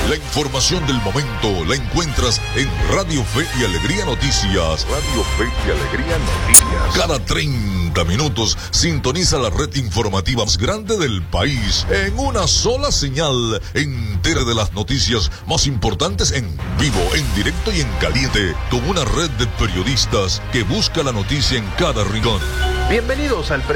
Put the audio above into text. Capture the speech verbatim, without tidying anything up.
La información del momento la encuentras en Radio Fe y Alegría Noticias. Radio Fe y Alegría Noticias. Cada treinta minutos sintoniza la red informativa más grande del país en una sola señal. Entera de las noticias más importantes en vivo, en directo y en caliente, con una red de periodistas que busca la noticia en cada rincón. Bienvenidos al